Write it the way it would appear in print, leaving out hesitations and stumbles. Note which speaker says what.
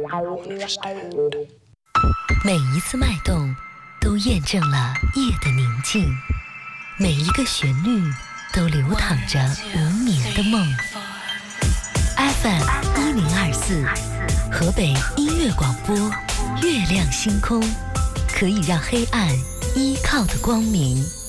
Speaker 1: 每一次脉动都验证了夜的宁静，每一个旋律都流淌着无眠的梦。FM1024，河北音乐广播，月亮星空，可以让黑暗依靠的光明。